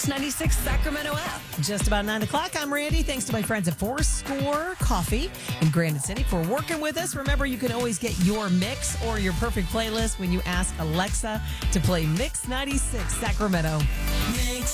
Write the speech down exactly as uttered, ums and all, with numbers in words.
ninety-six Sacramento app. Just about nine o'clock. I'm Randy. Thanks to my friends at Four Score Coffee in Granite City for working with us. Remember, you can always get your mix or your perfect playlist when you ask Alexa to play Mix ninety-six Sacramento. Mix